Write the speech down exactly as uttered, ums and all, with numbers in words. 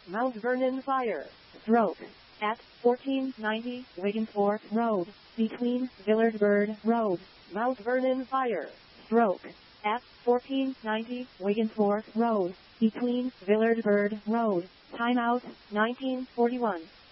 Mount Vernon Fire. Stroke. At fourteen ninety Wigginsforth Road, between Villard Bird Road. Mount Vernon Fire. Stroke. At fourteen ninety Wigginsforth Road, between Villard Bird Road. Timeout, nineteen forty-one.